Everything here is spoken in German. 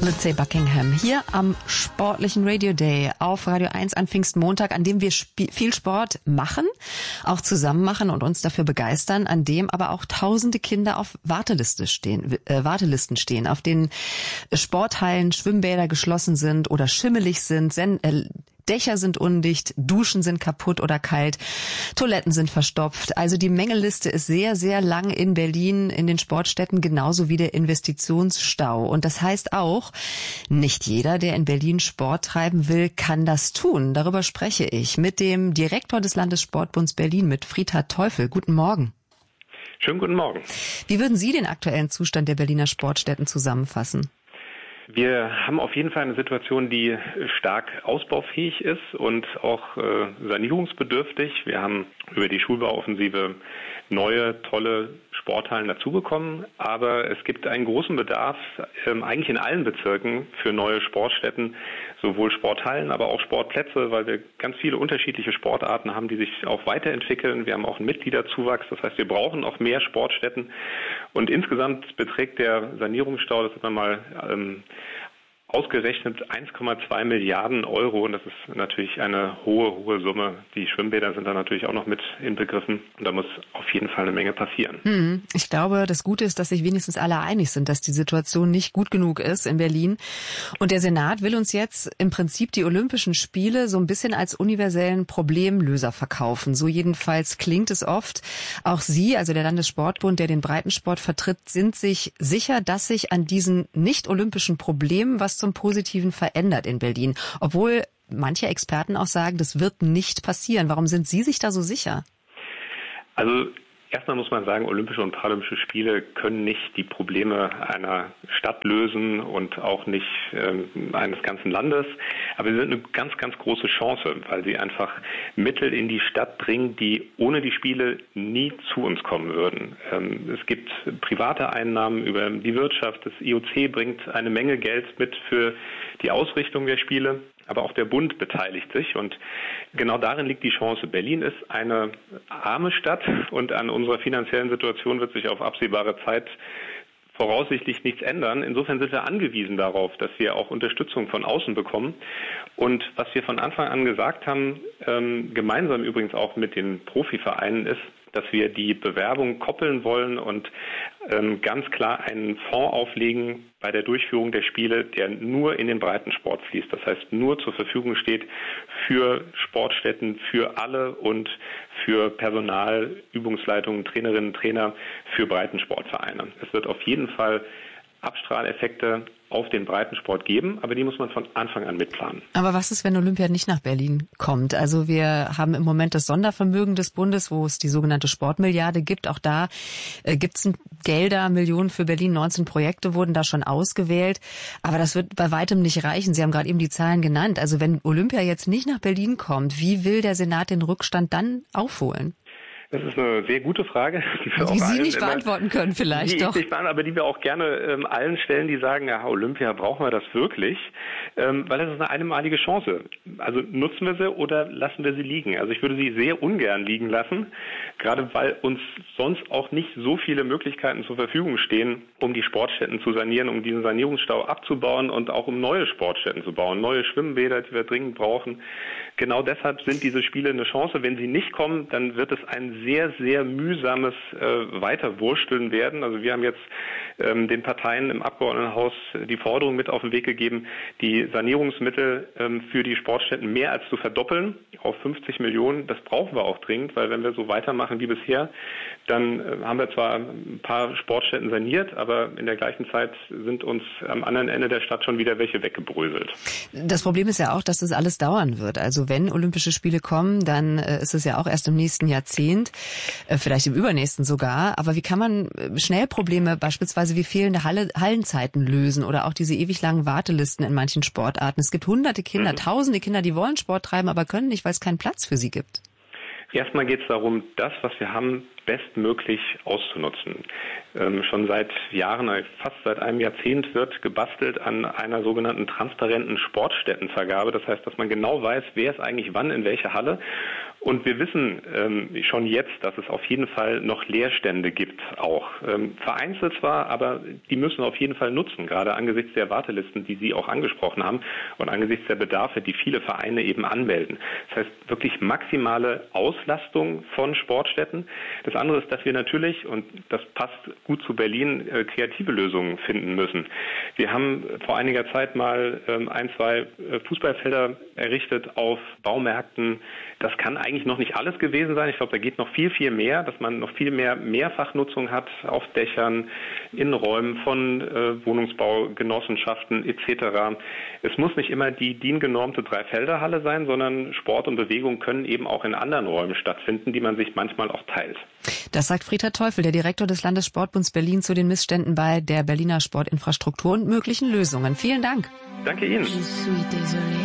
Lindsay Buckingham hier am sportlichen Radio Day auf Radio 1 an Pfingstmontag, an dem wir viel Sport machen, auch zusammen machen und uns dafür begeistern, an dem aber auch tausende Kinder auf Wartelisten stehen, auf denen Sporthallen, Schwimmbäder geschlossen sind oder schimmelig sind, Dächer sind undicht, Duschen sind kaputt oder kalt, Toiletten sind verstopft. Also die Mängelliste ist sehr, sehr lang in Berlin, in den Sportstätten, genauso wie der Investitionsstau. Und das heißt auch, nicht jeder, der in Berlin Sport treiben will, kann das tun. Darüber spreche ich mit dem Direktor des Landessportbunds Berlin, mit Friedhard Teufel. Guten Morgen. Schönen guten Morgen. Wie würden Sie den aktuellen Zustand der Berliner Sportstätten zusammenfassen? Wir haben auf jeden Fall eine Situation, die stark ausbaufähig ist und auch sanierungsbedürftig. Wir haben über die Schulbauoffensive neue, tolle Sporthallen dazubekommen, aber es gibt einen großen Bedarf eigentlich in allen Bezirken für neue Sportstätten, sowohl Sporthallen, aber auch Sportplätze, weil wir ganz viele unterschiedliche Sportarten haben, die sich auch weiterentwickeln. Wir haben auch einen Mitgliederzuwachs, das heißt, wir brauchen auch mehr Sportstätten und insgesamt beträgt der Sanierungsstau, das hat man mal ausgerechnet 1,2 Milliarden Euro und das ist natürlich eine hohe Summe. Die Schwimmbäder sind da natürlich auch noch mit inbegriffen und da muss auf jeden Fall eine Menge passieren. Ich glaube, das Gute ist, dass sich wenigstens alle einig sind, dass die Situation nicht gut genug ist in Berlin. Und der Senat will uns jetzt im Prinzip die Olympischen Spiele so ein bisschen als universellen Problemlöser verkaufen. So jedenfalls klingt es oft. Auch Sie, also der Landessportbund, der den Breitensport vertritt, sind sich sicher, dass sich an diesen nicht-olympischen Problemen was zum Positiven verändert in Berlin. Obwohl manche Experten auch sagen, das wird nicht passieren. Warum sind Sie sich da so sicher? Also erstmal muss man sagen, Olympische und Paralympische Spiele können nicht die Probleme einer Stadt lösen und auch nicht eines ganzen Landes. Aber sie sind eine ganz, ganz große Chance, weil sie einfach Mittel in die Stadt bringen, die ohne die Spiele nie zu uns kommen würden. Es gibt private Einnahmen über die Wirtschaft. Das IOC bringt eine Menge Geld mit für die Ausrichtung der Spiele. Aber auch der Bund beteiligt sich und genau darin liegt die Chance. Berlin ist eine arme Stadt und an unserer finanziellen Situation wird sich auf absehbare Zeit voraussichtlich nichts ändern. Insofern sind wir angewiesen darauf, dass wir auch Unterstützung von außen bekommen. Und was wir von Anfang an gesagt haben, gemeinsam übrigens auch mit den Profivereinen, ist, dass wir die Bewerbung koppeln wollen und ganz klar einen Fonds auflegen bei der Durchführung der Spiele, der nur in den Breitensport fließt. Das heißt, nur zur Verfügung steht für Sportstätten, für alle und für Personal, Übungsleitungen, Trainerinnen, Trainer, für Breitensportvereine. Es wird auf jeden Fall Abstrahleffekte auf den Breitensport geben, aber die muss man von Anfang an mitplanen. Aber was ist, wenn Olympia nicht nach Berlin kommt? Also wir haben im Moment das Sondervermögen des Bundes, wo es die sogenannte Sportmilliarde gibt. Auch da gibt es Gelder, Millionen für Berlin, 19 Projekte wurden da schon ausgewählt. Aber das wird bei weitem nicht reichen. Sie haben gerade eben die Zahlen genannt. Also wenn Olympia jetzt nicht nach Berlin kommt, wie will der Senat den Rückstand dann aufholen? Das ist eine sehr gute Frage. Die Sie nicht beantworten können vielleicht doch. Aber die wir auch gerne allen stellen, die sagen, ja, Olympia, brauchen wir das wirklich? Weil das ist eine einmalige Chance. Also nutzen wir sie oder lassen wir sie liegen? Also ich würde sie sehr ungern liegen lassen, gerade weil uns sonst auch nicht so viele Möglichkeiten zur Verfügung stehen, um die Sportstätten zu sanieren, um diesen Sanierungsstau abzubauen und auch um neue Sportstätten zu bauen, neue Schwimmbäder, die wir dringend brauchen. Genau deshalb sind diese Spiele eine Chance. Wenn sie nicht kommen, dann wird es ein sehr, sehr mühsames Weiterwursteln werden. Also wir haben jetzt den Parteien im Abgeordnetenhaus die Forderung mit auf den Weg gegeben, die Sanierungsmittel für die Sportstätten mehr als zu verdoppeln auf 50 Millionen. Das brauchen wir auch dringend, weil wenn wir so weitermachen wie bisher, dann haben wir zwar ein paar Sportstätten saniert, aber in der gleichen Zeit sind uns am anderen Ende der Stadt schon wieder welche weggebröselt. Das Problem ist ja auch, dass das alles dauern wird. Also wenn Olympische Spiele kommen, dann ist es ja auch erst im nächsten Jahrzehnt, vielleicht im übernächsten sogar. Aber wie kann man schnell Probleme, beispielsweise wie fehlende Hallenzeiten lösen oder auch diese ewig langen Wartelisten in manchen Sportarten? Es gibt hunderte Kinder, tausende Kinder, die wollen Sport treiben, aber können nicht, weil es keinen Platz für sie gibt. Erstmal geht es darum, das, was wir haben, bestmöglich auszunutzen. Schon seit Jahren, fast seit einem Jahrzehnt wird gebastelt an einer sogenannten transparenten Sportstättenvergabe. Das heißt, dass man genau weiß, wer ist eigentlich wann in welcher Halle. Und wir wissen schon jetzt, dass es auf jeden Fall noch Leerstände gibt auch. Vereinzelt zwar, aber die müssen wir auf jeden Fall nutzen, gerade angesichts der Wartelisten, die Sie auch angesprochen haben und angesichts der Bedarfe, die viele Vereine eben anmelden. Das heißt wirklich maximale Auslastung von Sportstätten. Das andere ist, dass wir natürlich, und das passt gut zu Berlin, kreative Lösungen finden müssen. Wir haben vor einiger Zeit mal 2 Fußballfelder errichtet auf Baumärkten. Das kann eigentlich noch nicht alles gewesen sein. Ich glaube, da geht noch viel, viel mehr, dass man noch viel mehr Mehrfachnutzung hat auf Dächern, Innenräumen von Wohnungsbaugenossenschaften etc. Es muss nicht immer die DIN-genormte 3-Felder-Halle sein, sondern Sport und Bewegung können eben auch in anderen Räumen stattfinden, die man sich manchmal auch teilt. Das sagt Friedhelm Teufel, der Direktor des Landessportbunds Berlin, zu den Missständen bei der Berliner Sportinfrastruktur und möglichen Lösungen. Vielen Dank. Danke Ihnen.